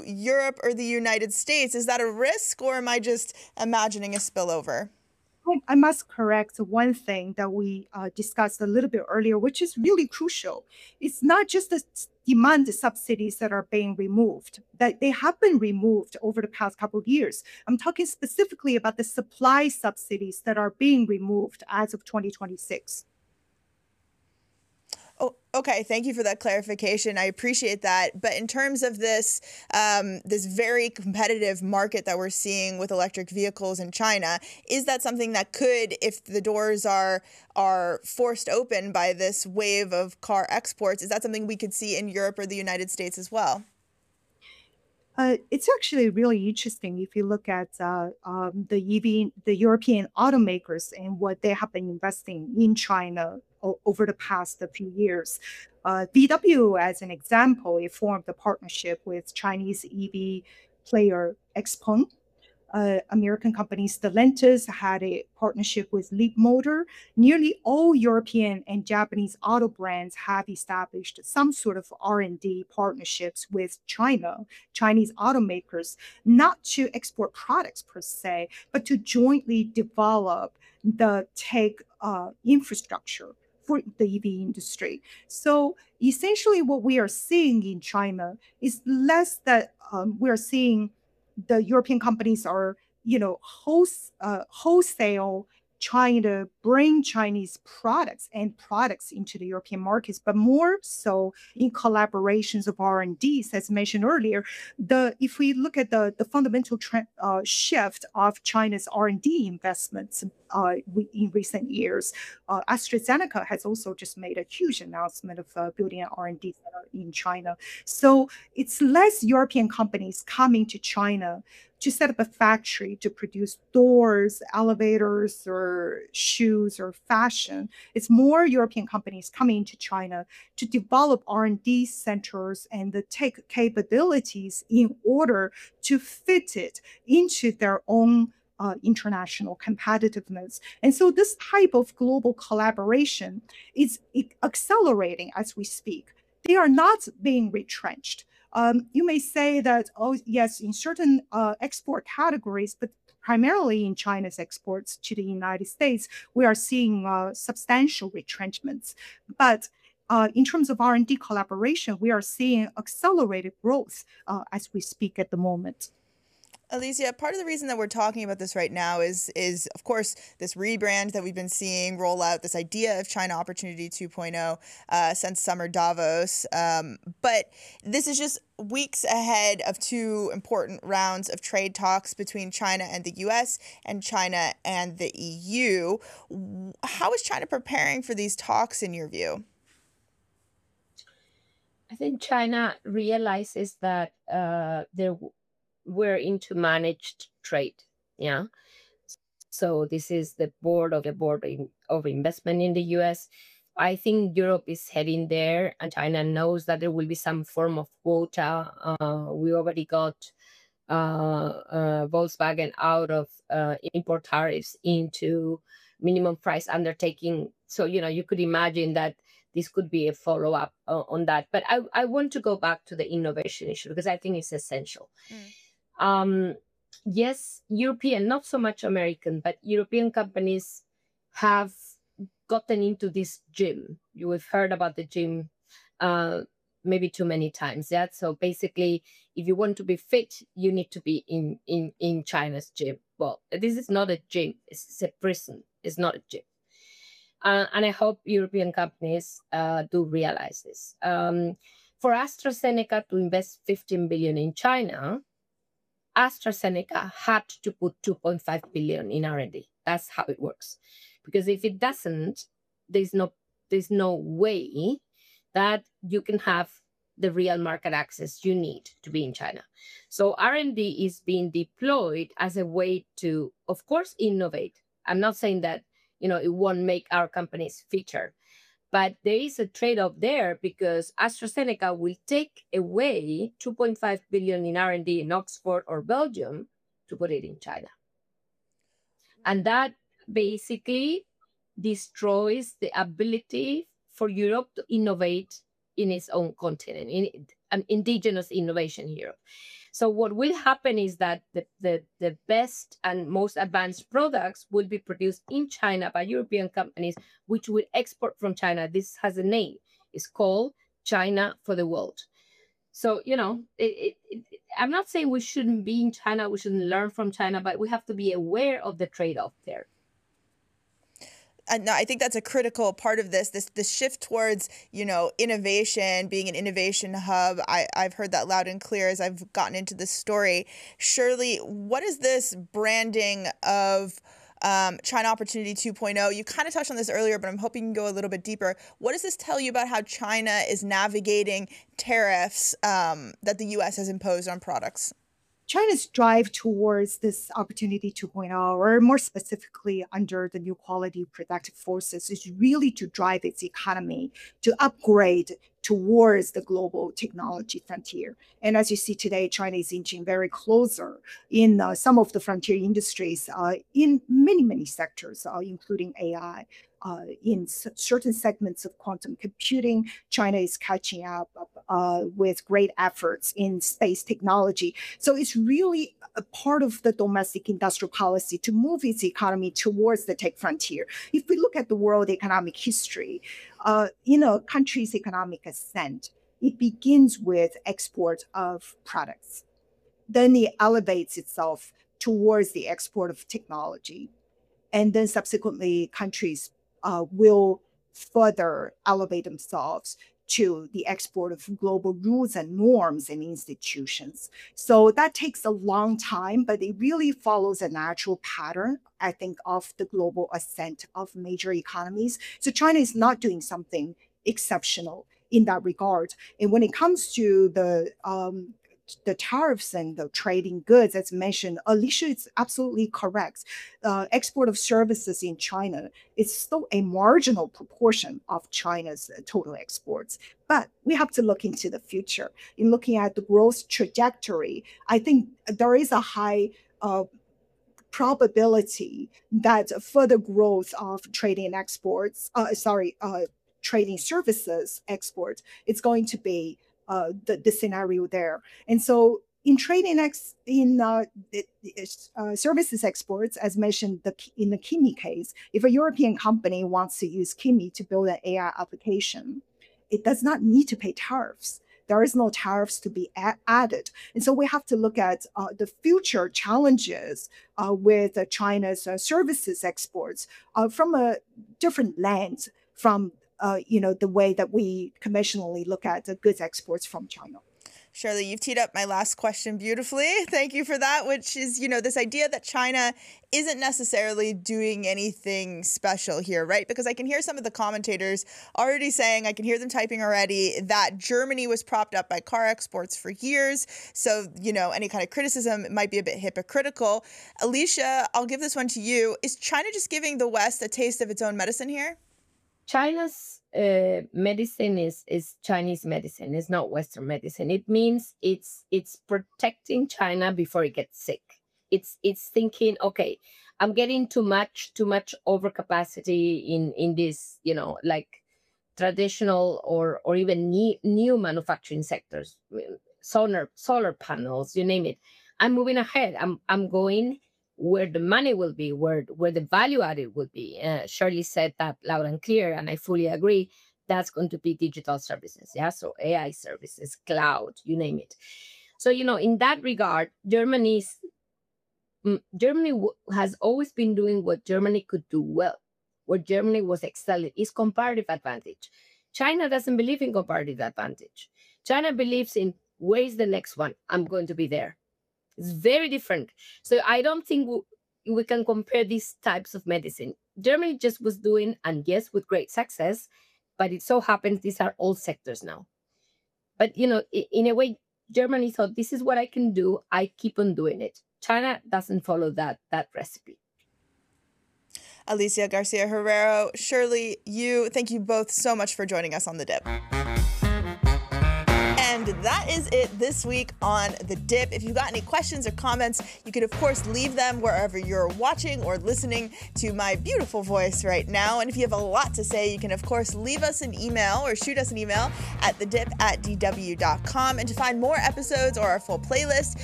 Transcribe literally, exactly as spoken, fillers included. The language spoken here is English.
Europe or the United States. Is that a risk, or am I just imagining a spillover? I, I must correct one thing that we uh, discussed a little bit earlier, which is really crucial. It's not just the s- demand subsidies that are being removed, that they have been removed over the past couple of years. I'm talking specifically about the supply subsidies that are being removed as of twenty twenty-six. Oh, okay. Thank you for that clarification. I appreciate that. But in terms of this, um, this very competitive market that we're seeing with electric vehicles in China, is that something that could, if the doors are are forced open by this wave of car exports, is that something we could see in Europe or the United States as well? Uh, it's actually really interesting if you look at uh, um, the E V, the European automakers and what they have been investing in China o- over the past few years. Uh, V W, as an example, it formed a partnership with Chinese E V player Xpeng. Uh, American company Stellantis had a partnership with Leapmotor. Nearly all European and Japanese auto brands have established some sort of R and D partnerships with China, Chinese automakers, not to export products per se, but to jointly develop the tech uh, infrastructure for the E V industry. So essentially, what we are seeing in China is less that um, we are seeing the European companies are, you know, host, uh, wholesale trying to bring Chinese products and products into the European markets, but more so in collaborations of R and Ds, as mentioned earlier. The if we look at the the fundamental trend, uh, shift of China's R and D investments uh, we- in recent years, uh, AstraZeneca has also just made a huge announcement of uh, building an R and D center in China. So it's less European companies coming to China to set up a factory to produce doors, elevators, or shoes or fashion. It's more European companies coming to China to develop R and D centers and the tech capabilities in order to fit it into their own uh, international competitiveness. And so this type of global collaboration is e- accelerating as we speak. They are not being retrenched. Um, you may say that, oh, yes, in certain uh, export categories, but primarily in China's exports to the United States, we are seeing uh, substantial retrenchments. But uh, in terms of R and D collaboration, we are seeing accelerated growth uh, as we speak at the moment. Alicia, part of the reason that we're talking about this right now is is of course this rebrand that we've been seeing roll out, this idea of China Opportunity 2.0 uh, since summer Davos. Um, but this is just weeks ahead of two important rounds of trade talks between China and the U S and China and the E U. How is China preparing for these talks in your view? I think China realizes that uh, they're we're into managed trade. Yeah. So this is the board of the board in- of investment in the U S. I think Europe is heading there, and China knows that there will be some form of quota. Uh, we already got uh, uh, Volkswagen out of uh, import tariffs into minimum price undertaking. So, you know, you could imagine that this could be a follow up uh, on that. But I, I want to go back to the innovation issue because I think it's essential. Mm. Um, yes, European, not so much American, but European companies have gotten into this gym. You have heard about the gym uh, maybe too many times. Yeah. So basically, if you want to be fit, you need to be in in in China's gym. Well, this is not a gym; it's a prison. It's not a gym. Uh, and I hope European companies uh, do realize this. Um, for AstraZeneca to invest fifteen billion in China, AstraZeneca had to put two point five billion in R and D. That's how it works. Because if it doesn't, there's no there's no way that you can have the real market access you need to be in China. So R and D is being deployed as a way to, of course, innovate. I'm not saying that, you know, it won't make our companies feature, but there is a trade-off there because AstraZeneca will take away two point five billion in R and D in Oxford or Belgium to put it in China. And that basically destroys the ability for Europe to innovate in its own continent, in an indigenous innovation in Europe. So what will happen is that the, the, the best and most advanced products will be produced in China by European companies, which will export from China. This has a name. It's called China for the World. So, you know, it, it, it, I'm not saying we shouldn't be in China, we shouldn't learn from China, but we have to be aware of the trade-off there. And no, I think that's a critical part of this, this, this shift towards, you know, innovation, being an innovation hub. I, I've heard that loud and clear as I've gotten into this story. Shirley, what is this branding of um, China Opportunity two point oh? You kind of touched on this earlier, but I'm hoping you can go a little bit deeper. What does this tell you about how China is navigating tariffs um, that the U S has imposed on products? China's drive towards this Opportunity two point oh, or more specifically under the New Quality Productive Forces, is really to drive its economy to upgrade towards the global technology frontier. And as you see today, China is inching very closer in uh, some of the frontier industries uh, in many, many sectors, uh, including A I. Uh, in s- certain segments of quantum computing, China is catching up uh, with great efforts in space technology. So it's really a part of the domestic industrial policy to move its economy towards the tech frontier. If we look at the world economic history, uh, in a country's economic ascent, it begins with export of products. Then it elevates itself towards the export of technology. And then subsequently, countries Uh, will further elevate themselves to the export of global rules and norms and institutions. So that takes a long time, but it really follows a natural pattern, I think, of the global ascent of major economies. So China is not doing something exceptional in that regard. And when it comes to the um, the tariffs and the trading goods, as mentioned, Alicia is absolutely correct. Uh, export of services in China is still a marginal proportion of China's uh, total exports. But we have to look into the future. In looking at the growth trajectory, I think there is a high uh, probability that further growth of trading and exports, uh, sorry, uh, trading services exports, is going to be uh, the, the scenario there. And so in trading ex, in uh, uh, services exports, as mentioned the, in the Kimi case, if a European company wants to use Kimi to build an A I application, it does not need to pay tariffs. There is no tariffs to be a- added. And so we have to look at uh, the future challenges uh, with uh, China's uh, services exports uh, from a different lens from Uh, you know, the way that we conventionally look at the goods exports from China. Shirley, you've teed up my last question beautifully. Thank you for that, which is, you know, this idea that China isn't necessarily doing anything special here, right? Because I can hear some of the commentators already saying, I can hear them typing already, that Germany was propped up by car exports for years. So, you know, any kind of criticism might be a bit hypocritical. Alicia, I'll give this one to you. Is China just giving the West a taste of its own medicine here? China's uh, medicine is is Chinese medicine. It's not Western medicine. It means it's it's protecting China before it gets sick. It's it's thinking, okay, I'm getting too much too much overcapacity in in this, you know, like traditional or or even new, new manufacturing sectors, solar solar panels, you name it. I'm moving ahead. I'm I'm going where the money will be, where where the value added will be. Uh, Shirley said that loud and clear, and I fully agree. That's going to be digital services, yeah. So A I services, cloud, you name it. So you know, in that regard, Germany's mm, Germany w- has always been doing what Germany could do well, where Germany was excelling, is comparative advantage. China doesn't believe in comparative advantage. China believes in where is the next one? I'm going to be there. It's very different. So I don't think we, we can compare these types of medicine. Germany just was doing, and yes, with great success, but it so happens these are all sectors now. But, you know, i- in a way, Germany thought, this is what I can do. I keep on doing it. China doesn't follow that, that recipe. Alicia Garcia Herrero, Shirley, you, thank you both so much for joining us on The Dip. And that is it this week on The Dip. If you've got any questions or comments, you can, of course, leave them wherever you're watching or listening to my beautiful voice right now. And if you have a lot to say, you can, of course, leave us an email or shoot us an email at the dip at d w dot com. And to find more episodes or our full playlist,